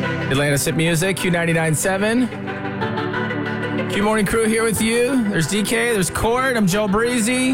Atlanta's Hit Music, Q99.7. Q Morning Crew here with you. There's DK, there's Court, I'm Joe Breezy.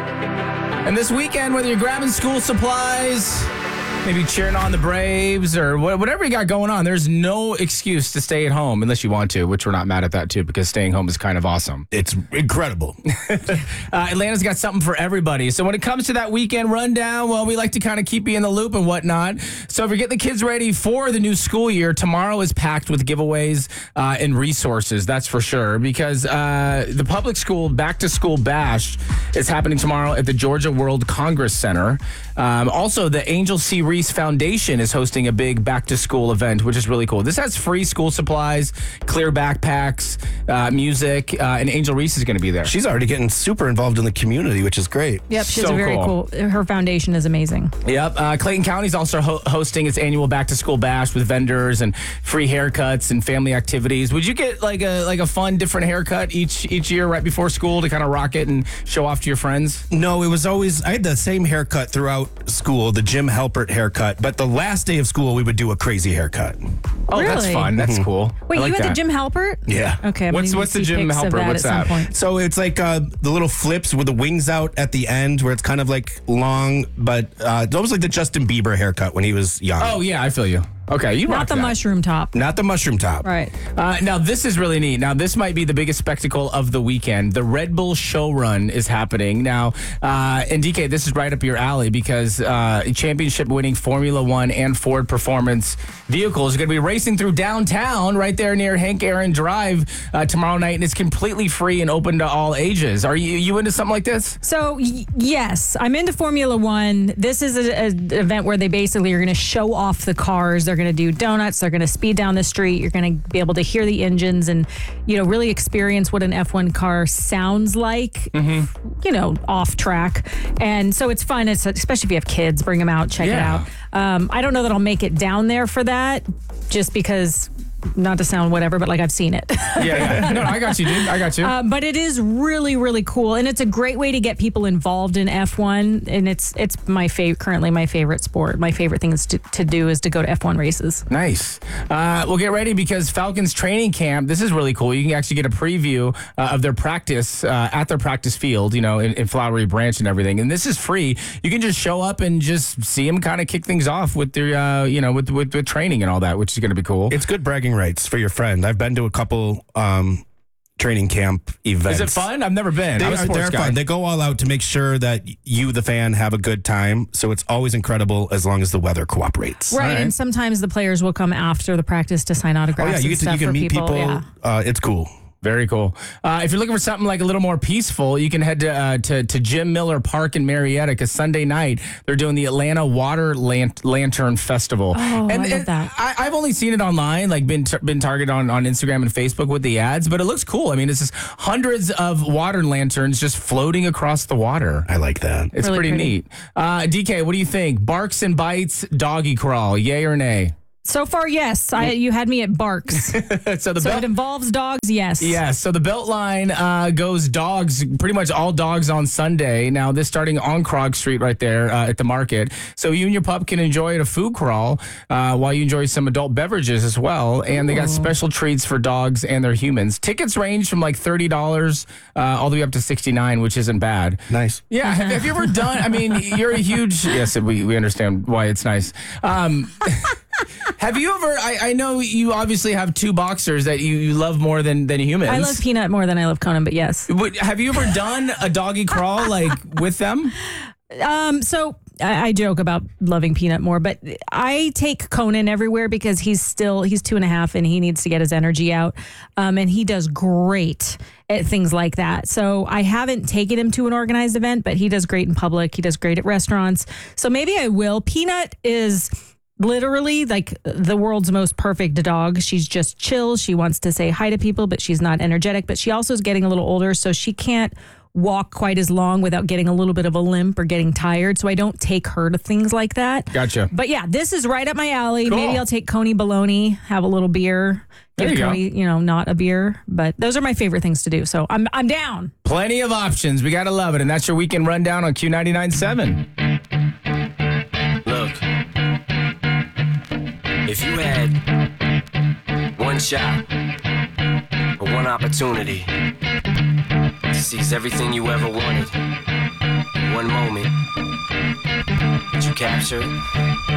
And this weekend, whether you're grabbing school supplies, maybe cheering on the Braves or whatever you got going on, there's no excuse to stay at home unless you want to, which we're not mad at that too, because staying home is kind of awesome. It's incredible. Atlanta's got something for everybody. So when it comes to that weekend rundown, well, we like to kind of keep you in the loop and whatnot. So if you're getting the kids ready for the new school year, tomorrow is packed with giveaways and resources, that's for sure, because the public school back to school bash is happening tomorrow at the Georgia World Congress Center. Also, the Angel C. Reese Foundation is hosting a big back-to-school event, which is really cool. This has free school supplies, clear backpacks, music, and Angel Reese is going to be there. She's already getting super involved in the community, which is great. Yep, she's So very cool. cool. Her foundation is amazing. Yep. Clayton County is also hosting its annual back-to-school bash with vendors and free haircuts and family activities. Would you get like a fun, different haircut each year right before school to kind of rock it and show off to your friends? No, it was always, I had the same haircut throughout school, the Jim Halpert haircut, but the last day of school, we would do a crazy haircut. Oh, that's Really? fun. That's cool. Wait, I like you had that. the Jim Halpert? Yeah. Okay. I'm What's gonna the see Jim pics of Halpert? What's at that? some point. So it's like the little flips with the wings out at the end where it's kind of like long, but it's almost like the Justin Bieber haircut when he was young. Oh, yeah, I feel you. Okay, you Not rock the that. mushroom top. Not the mushroom top. Right. Now, this is really neat. Now, this might be the biggest spectacle of the weekend. The Red Bull Show Run is happening. Now, and DK, this is right up your alley because championship-winning Formula One and Ford Performance vehicles are going to be racing through downtown right there near Hank Aaron Drive tomorrow night, and it's completely free and open to all ages. Are you into something like this? So, yes, I'm into Formula One. This is an event where they basically are going to show off the cars. They're going to do donuts. They're going to speed down the street. You're going to be able to hear the engines and, really experience what an F1 car sounds like, off track. And so it's fun. It's especially if you have kids, bring them out, check it out. I don't know that I'll make it down there for that just because, not to sound whatever, but like I've seen it. Yeah. No, I got you, dude. I got you. But it is really, really cool, and it's a great way to get people involved in F1. And it's currently my favorite sport. My favorite thing is to do is to go to F1 races. Nice. Well, get ready because Falcons training camp, this is really cool. You can actually get a preview of their practice at their practice field, in Flowery Branch and everything. And this is free. You can just show up and just see them kind of kick things off with their, with training and all that, which is going to be cool. It's good bragging rights for your friend. I've been to a couple training camp events. Is it fun? I've never been. I'm a sports They're guy. fun. They go all out to make sure that you, the fan, have a good time. So it's always incredible as long as the weather cooperates. Right, All right. and sometimes the players will come after the practice to sign autographs. Oh, yeah, you and stuff can for meet people. Yeah. It's cool. Very cool. If you're looking for something like a little more peaceful, you can head to Jim Miller Park in Marietta because Sunday night they're doing the Atlanta Water Lantern Festival. Oh, and, I love that. I've only seen it online, like been targeted on Instagram and Facebook with the ads, but it looks cool. I mean, it's just hundreds of water lanterns just floating across the water. I like that. It's Really pretty pretty. neat. DK, what do you think? Barks and bites, doggy crawl, yay or nay? So far, yes. You had me at barks. So the So belt. it involves dogs, yes. Yeah, so the Beltline goes dogs, pretty much all dogs on Sunday. Now, this starting on Krog Street right there at the market. So you and your pup can enjoy it a food crawl while you enjoy some adult beverages as well. And they got special treats for dogs and their humans. Tickets range from like $30 all the way up to $69, which isn't bad. Nice. Yeah, have you ever done, I mean, you're a huge, yes, we understand why it's nice. Have you ever, I know you obviously have two boxers that you love more than humans. I love Peanut more than I love Conan, but yes. Have you ever done a doggy crawl like with them? So I joke about loving Peanut more, but I take Conan everywhere because he's 2.5 and he needs to get his energy out. And he does great at things like that. So I haven't taken him to an organized event, but he does great in public. He does great at restaurants. So maybe I will. Peanut is literally like the world's most perfect dog. She's just chill. She wants to say hi to people, but she's not energetic. But she also is getting a little older, so she can't walk quite as long without getting a little bit of a limp or getting tired. So I don't take her to things like that. Gotcha. But yeah, this is right up my alley. Cool. Maybe I'll take Coney Bologna, have a little beer. There Give you go. Coney, not a beer. But those are my favorite things to do. So I'm down. Plenty of options. We got to love it. And that's your weekend rundown on Q99.7. Look, if you had one shot, or one opportunity to seize everything you ever wanted in one moment. Did you capture it?